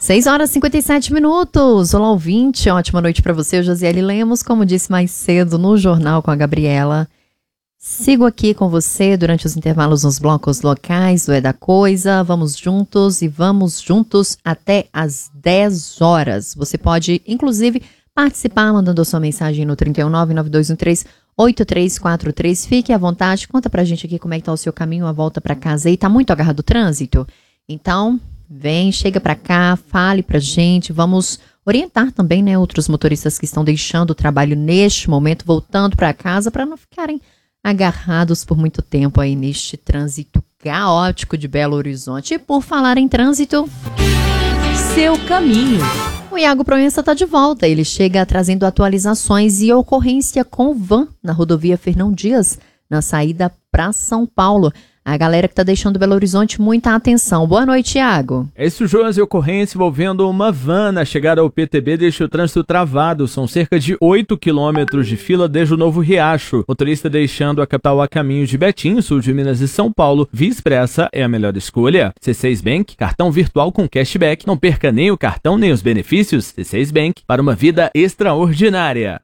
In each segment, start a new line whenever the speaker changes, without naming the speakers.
6 horas e 57 minutos. Olá, ouvinte. Ótima noite para você. Eu, Josiele Lemos, como disse mais cedo no Jornal com a Gabriela. Sigo aqui com você durante os intervalos nos blocos locais do É da Coisa. Vamos juntos e vamos juntos até às 10 horas. Você pode, inclusive, participar mandando a sua mensagem no 319-9213-8343. Fique à vontade. Conta pra gente aqui como é que tá o seu caminho, a volta para casa aí. Tá muito agarrado o trânsito? Então, vem, chega pra cá, fale pra gente. Vamos orientar também, né, outros motoristas que estão deixando o trabalho neste momento, voltando para casa, para não ficarem agarrados por muito tempo aí neste trânsito caótico de Belo Horizonte. E por falar em trânsito, seu caminho. O Iago Proença está de volta. Ele chega trazendo atualizações e ocorrência com van na rodovia Fernão Dias, na saída para São Paulo. A galera que está deixando Belo Horizonte, muita atenção. Boa noite, Iago.
Esse Josi, ocorrência envolvendo uma van na chegada ao PTB deixa o trânsito travado. São cerca de 8 quilômetros de fila desde o Novo Riacho. Motorista deixando a capital a caminho de Betim, sul de Minas e São Paulo. Via Expressa é a melhor escolha. C6 Bank, cartão virtual com cashback. Não perca nem o cartão nem os benefícios. C6 Bank, para uma vida extraordinária.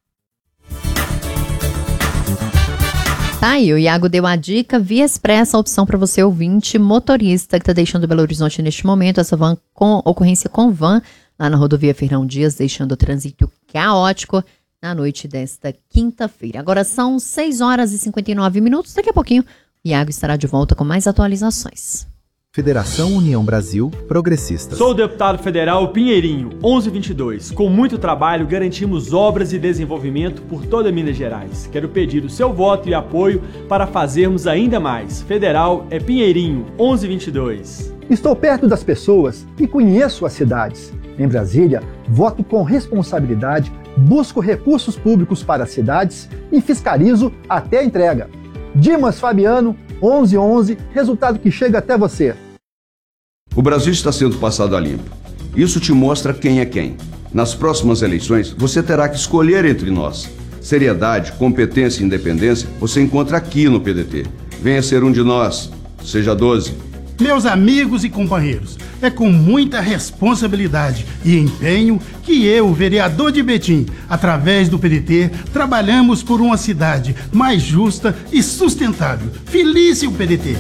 Tá aí, o Iago deu a dica, Via Expressa, a opção para você ouvinte, motorista que está deixando Belo Horizonte neste momento, essa van com ocorrência com van, lá na rodovia Fernão Dias, deixando o trânsito caótico na noite desta quinta-feira. Agora são 6 horas e 59 minutos, daqui a pouquinho o Iago estará de volta com mais atualizações.
Federação União Brasil Progressistas.
Sou o deputado federal Pinheirinho, 1122. Com muito trabalho, garantimos obras e desenvolvimento por toda Minas Gerais. Quero pedir o seu voto e apoio para fazermos ainda mais. Federal é Pinheirinho, 1122.
Estou perto das pessoas e conheço as cidades. Em Brasília, voto com responsabilidade, busco recursos públicos para as cidades e fiscalizo até a entrega. Dimas Fabiano, 1111, resultado que chega até você.
O Brasil está sendo passado a limpo. Isso te mostra quem é quem. Nas próximas eleições, você terá que escolher entre nós. Seriedade, competência e independência você encontra aqui no PDT. Venha ser um de nós. Seja 12.
Meus amigos e companheiros, é com muita responsabilidade e empenho que eu, vereador de Betim, através do PDT, trabalhamos por uma cidade mais justa e sustentável. Feliz o PDT!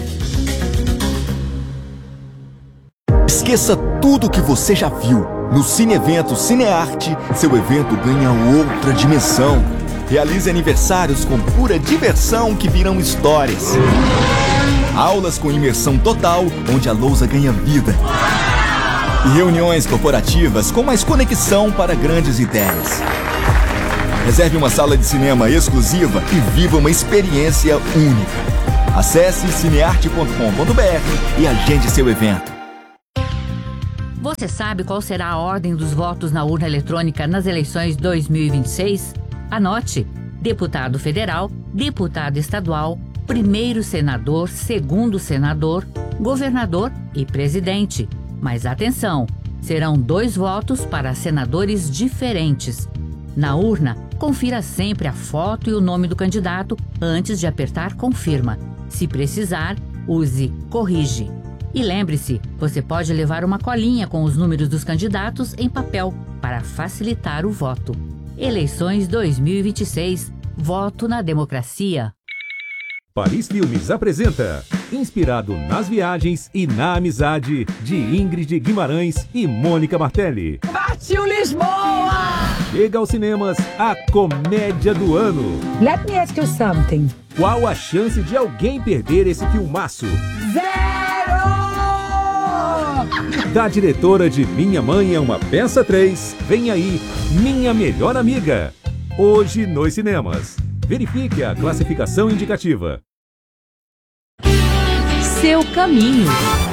Esqueça tudo o que você já viu. No Cine Evento Cinearte, seu evento ganha outra dimensão. Realize aniversários com pura diversão que viram histórias. Aulas com imersão total, onde a lousa ganha vida. E reuniões corporativas com mais conexão para grandes ideias. Reserve uma sala de cinema exclusiva e viva uma experiência única. Acesse cinearte.com.br e agende seu evento.
Você sabe qual será a ordem dos votos na urna eletrônica nas eleições 2026? Anote: deputado federal, deputado estadual, primeiro senador, segundo senador, governador e presidente. Mas atenção, serão 2 votos para senadores diferentes. Na urna, confira sempre a foto e o nome do candidato antes de apertar confirma. Se precisar, use corrige. E lembre-se, você pode levar uma colinha com os números dos candidatos em papel para facilitar o voto. Eleições 2026. Voto na democracia.
Paris Filmes apresenta, inspirado nas viagens e na amizade de Ingrid Guimarães e Mônica Martelli.
Partiu Lisboa!
Chega aos cinemas a comédia do ano.
Let me ask you something.
Qual a chance de alguém perder esse filmaço?
0!
Da diretora de Minha Mãe é uma Peça 3, vem aí Minha Melhor Amiga. Hoje nos cinemas. Verifique a classificação indicativa.
Seu caminho.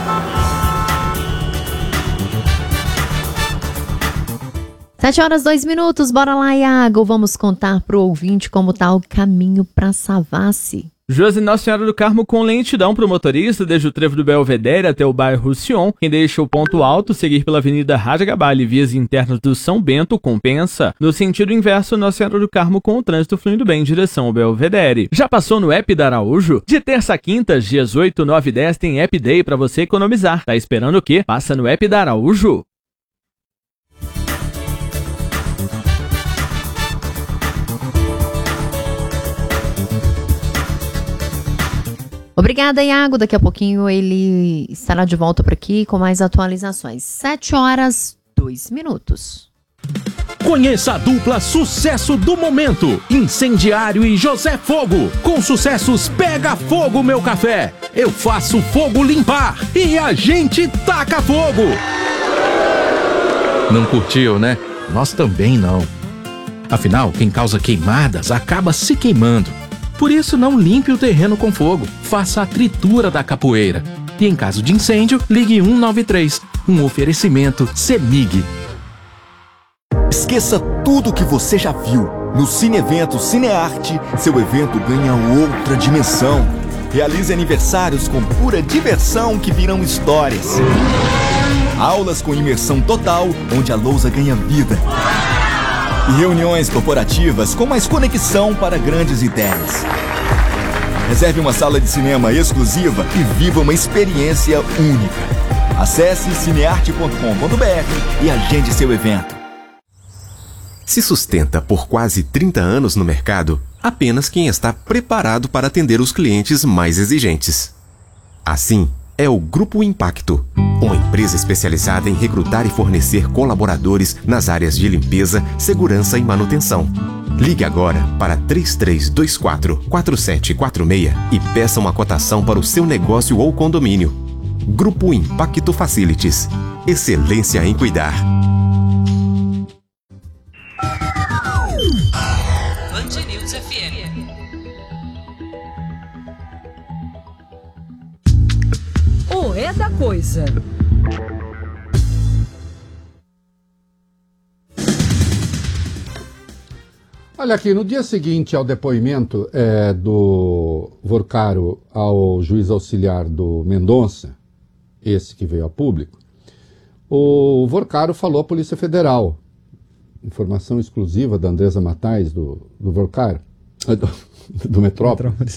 Sete horas 2 minutos, bora lá, Iago. Vamos contar pro ouvinte como tá o caminho para Savassi.
Josi, Nossa Senhora do Carmo com lentidão para o motorista, desde o trevo do Belvedere até o bairro Sion. Quem deixa o ponto alto, seguir pela Avenida Raja Gabale, vias internas do São Bento, compensa. No sentido inverso, Nossa Senhora do Carmo com o trânsito fluindo bem em direção ao Belvedere. Já passou no App da Araújo? De terça a quinta, dias 8, 9 e 10, tem App Day para você economizar. Tá esperando o quê? Passa no App da Araújo.
Obrigada, Iago. Daqui a pouquinho ele estará de volta por aqui com mais atualizações. 7h02.
Conheça a dupla sucesso do momento, Incendiário e José Fogo. Com sucessos Pega Fogo Meu Café, Eu Faço Fogo Limpar e A Gente Taca Fogo. Não curtiu, né? Nós também não. Afinal, quem causa queimadas acaba se queimando. Por isso, não limpe o terreno com fogo. Faça a tritura da capoeira. E em caso de incêndio, ligue 193. Um oferecimento CEMIG.
Esqueça tudo o que você já viu. No Cine Evento Cinearte, seu evento ganha outra dimensão. Realize aniversários com pura diversão que virão histórias. Aulas com imersão total, onde a lousa ganha vida. E reuniões corporativas com mais conexão para grandes ideias. Reserve uma sala de cinema exclusiva e viva uma experiência única. Acesse cinearte.com.br e agende seu evento.
Se sustenta por quase 30 anos no mercado, apenas quem está preparado para atender os clientes mais exigentes. Assim, é o Grupo Impacto, uma empresa especializada em recrutar e fornecer colaboradores nas áreas de limpeza, segurança e manutenção. Ligue agora para 3324-4746 e peça uma cotação para o seu negócio ou condomínio. Grupo Impacto Facilities. Excelência em cuidar.
Band News FM. O É da Coisa.
Olha aqui, no dia seguinte ao depoimento do Vorcaro ao juiz auxiliar do Mendonça, esse que veio a público, o Vorcaro falou à Polícia Federal. Informação exclusiva da Andresa Matais, do Vorcaro, do Metrópolis.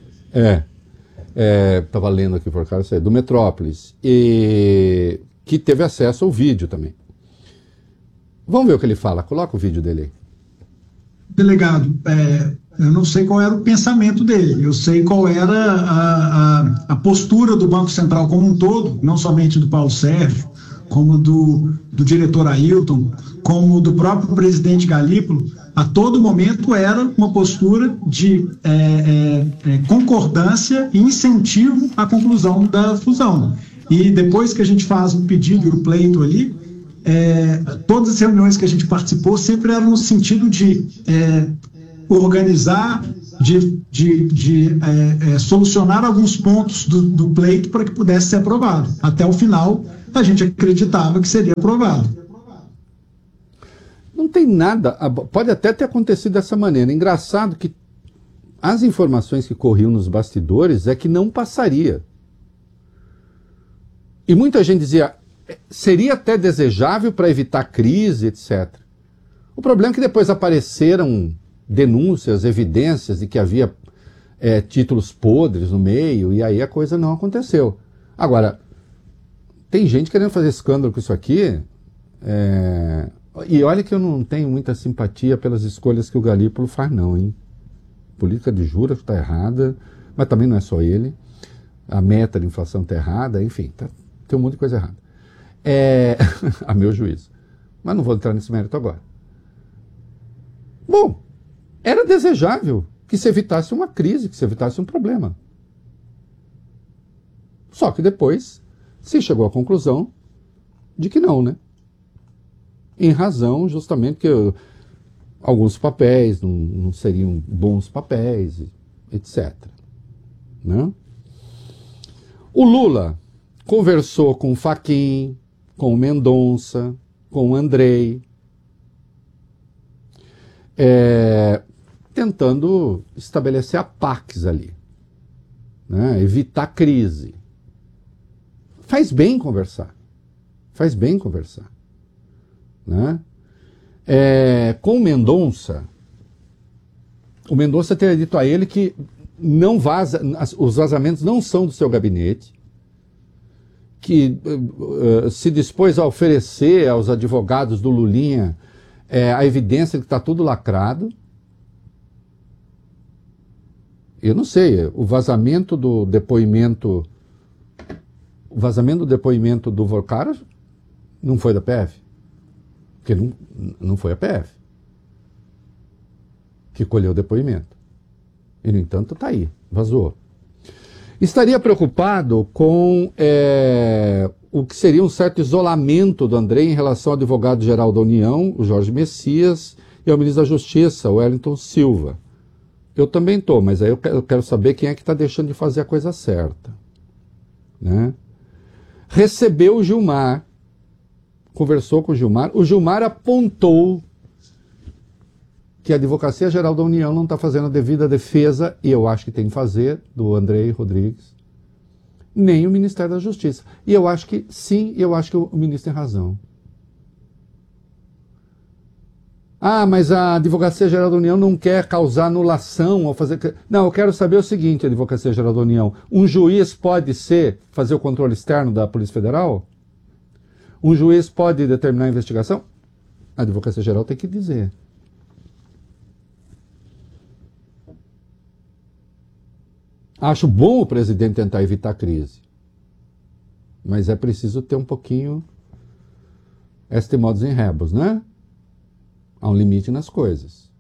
Estava lendo aqui o Vorcaro, do Metrópolis, e que teve acesso ao vídeo também. Vamos ver o que ele fala, coloca o vídeo dele aí.
Delegado, eu não sei qual era o pensamento dele, eu sei qual era a postura do Banco Central como um todo, não somente do Paulo Sérgio, como do diretor Ailton, como do próprio presidente Galípolo. A todo momento era uma postura de concordância e incentivo à conclusão da fusão. E depois que a gente faz um pedido e o pleito ali, todas as reuniões que a gente participou sempre eram no sentido de organizar, de solucionar alguns pontos do pleito para que pudesse ser aprovado. Até o final, a gente acreditava que seria aprovado.
Não tem nada, pode até ter acontecido dessa maneira. Engraçado que as informações que corriam nos bastidores é que não passaria. E muita gente dizia, seria até desejável para evitar crise, etc. O problema é que depois apareceram denúncias, evidências de que havia títulos podres no meio, e aí a coisa não aconteceu. Agora, tem gente querendo fazer escândalo com isso aqui, e olha que eu não tenho muita simpatia pelas escolhas que o Galípolo faz não, hein? Política de juros está errada, mas também não é só ele. A meta de inflação está errada, enfim, tem um monte de coisa errada. A meu juízo. Mas não vou entrar nesse mérito agora. Bom, era desejável que se evitasse uma crise, que se evitasse um problema. Só que depois se chegou à conclusão de que não, né? Em razão justamente que alguns papéis não seriam bons papéis, etc. Né? O Lula conversou com o Fachin, com o Mendonça, com o Andrei, tentando estabelecer a pax ali, né? Evitar crise. Faz bem conversar. Né? Com o Mendonça teria dito a ele que não vaza, os vazamentos não são do seu gabinete, que se dispôs a oferecer aos advogados do Lulinha a evidência de que está tudo lacrado. Eu não sei, o vazamento do depoimento do Volcara não foi da PF. Porque não foi a PF que colheu o depoimento. E, no entanto, está aí, vazou. Estaria preocupado com o que seria um certo isolamento do Andrei em relação ao advogado-geral da União, o Jorge Messias, e ao ministro da Justiça, o Wellington Silva. Eu também estou, mas aí eu quero saber quem é que está deixando de fazer a coisa certa. Né? Recebeu o Gilmar, conversou com o Gilmar apontou que a Advocacia Geral da União não está fazendo a devida defesa, e eu acho que tem que fazer, do Andrei Rodrigues, nem o Ministério da Justiça. E eu acho que, sim, eu acho que o ministro tem razão. Ah, mas a Advocacia Geral da União não quer causar anulação ao fazer... Não, eu quero saber o seguinte, Advocacia Geral da União. Um juiz pode fazer o controle externo da Polícia Federal? Um juiz pode determinar a investigação? A Advocacia Geral tem que dizer. Acho bom o presidente tentar evitar a crise. Mas é preciso ter um pouquinho este modus in rebus, né? Há um limite nas coisas.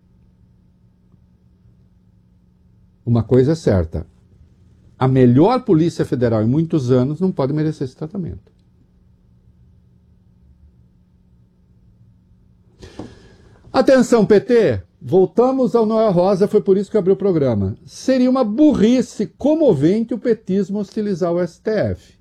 Uma coisa é certa. A melhor Polícia Federal em muitos anos não pode merecer esse tratamento. Atenção, PT! Voltamos ao Noel Rosa, foi por isso que eu abri o programa. Seria uma burrice comovente o petismo hostilizar o STF.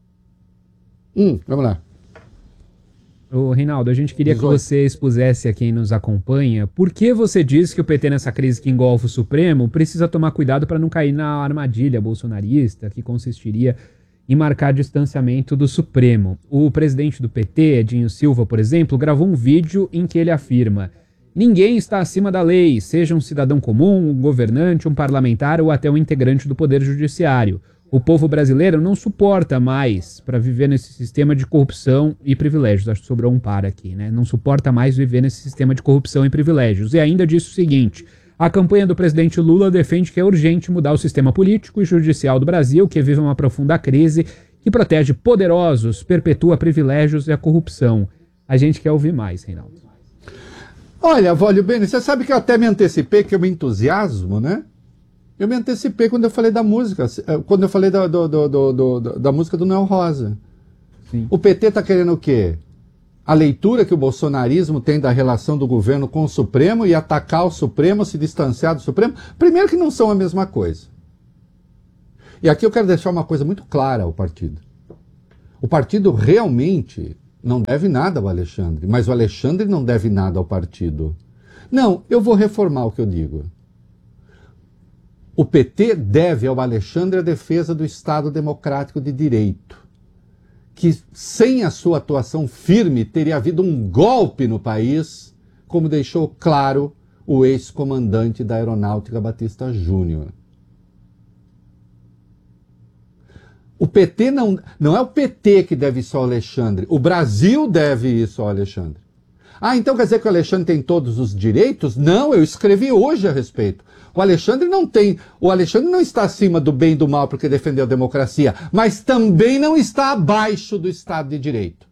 Vamos lá.
Ô, Reinaldo, a gente queria que você expusesse a quem nos acompanha por que você diz que o PT, nessa crise que engolfa o Supremo, precisa tomar cuidado para não cair na armadilha bolsonarista, que consistiria em marcar distanciamento do Supremo. O presidente do PT, Edinho Silva, por exemplo, gravou um vídeo em que ele afirma: ninguém está acima da lei, seja um cidadão comum, um governante, um parlamentar ou até um integrante do Poder Judiciário. O povo brasileiro não suporta mais para viver nesse sistema de corrupção e privilégios. Acho que sobrou um par aqui, né? Não suporta mais viver nesse sistema de corrupção e privilégios. E ainda disse o seguinte: a campanha do presidente Lula defende que é urgente mudar o sistema político e judicial do Brasil, que vive uma profunda crise, que protege poderosos, perpetua privilégios e a corrupção. A gente quer ouvir mais, Reinaldo.
Olha, Vólio Bene, você sabe que eu até me antecipei, que eu me entusiasmo, né? Eu me antecipei quando eu falei da música, quando eu falei da música do Noel Rosa. Sim. O PT está querendo o quê? A leitura que o bolsonarismo tem da relação do governo com o Supremo e atacar o Supremo, se distanciar do Supremo? Primeiro que não são a mesma coisa. E aqui eu quero deixar uma coisa muito clara ao partido. O partido realmente não deve nada ao Alexandre, mas o Alexandre não deve nada ao partido. Não, eu vou reformar o que eu digo. O PT deve ao Alexandre a defesa do Estado Democrático de Direito, que sem a sua atuação firme teria havido um golpe no país, como deixou claro o ex-comandante da Aeronáutica Batista Júnior. O PT não é o PT que deve isso ao Alexandre, o Brasil deve isso ao Alexandre. Ah, então quer dizer que o Alexandre tem todos os direitos? Não, eu escrevi hoje a respeito. O Alexandre não está acima do bem e do mal porque defendeu a democracia, mas também não está abaixo do Estado de Direito.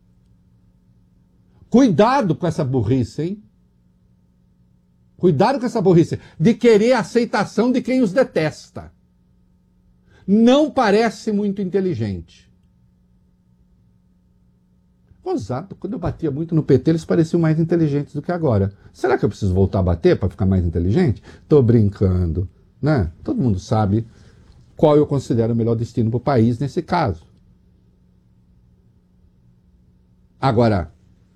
Cuidado com essa burrice, hein? Cuidado com essa burrice de querer a aceitação de quem os detesta. Não parece muito inteligente. Exato, quando eu batia muito no PT, eles pareciam mais inteligentes do que agora. Será que eu preciso voltar a bater para ficar mais inteligente? Tô brincando, né? Todo mundo sabe qual eu considero o melhor destino para o país nesse caso. Agora,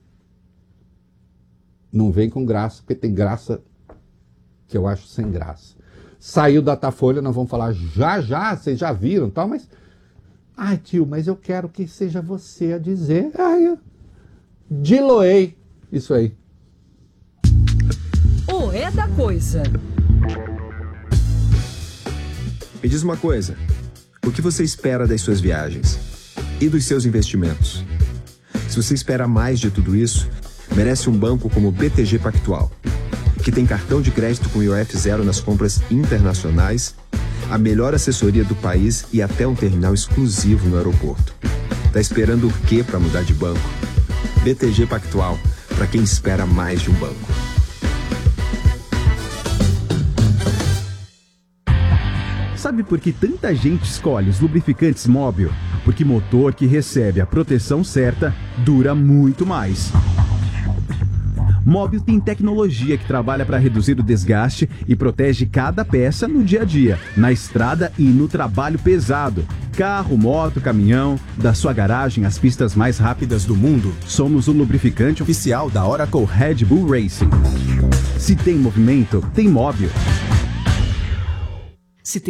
não vem com graça, porque tem graça que eu acho sem graça. Saiu da Datafolha, nós vamos falar já, vocês já viram, tal, mas... Ai, tio, mas eu quero que seja você a dizer. Ai, eu diloei isso aí.
O É da Coisa.
Me diz uma coisa. O que você espera das suas viagens? E dos seus investimentos? Se você espera mais de tudo isso, merece um banco como o BTG Pactual. que tem cartão de crédito com IOF zero nas compras internacionais, a melhor assessoria do país e até um terminal exclusivo no aeroporto. Tá esperando o quê para mudar de banco? BTG Pactual, para quem espera mais de um banco.
Sabe por que tanta gente escolhe os lubrificantes Mobil? Porque motor que recebe a proteção certa dura muito mais. Mobil tem tecnologia que trabalha para reduzir o desgaste e protege cada peça no dia a dia, na estrada e no trabalho pesado. Carro, moto, caminhão, da sua garagem às pistas mais rápidas do mundo, somos o lubrificante oficial da Oracle Red Bull Racing. Se tem movimento, tem Mobil.